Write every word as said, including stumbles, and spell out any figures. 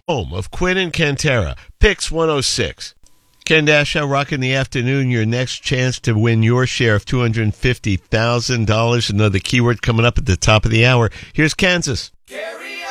Home of Quinn and Cantera, Picks one oh six. Ken Dashow rocking the afternoon. Your next chance to win your share of two hundred fifty thousand dollars. Another keyword coming up at the top of the hour. Here's Kansas. Gary.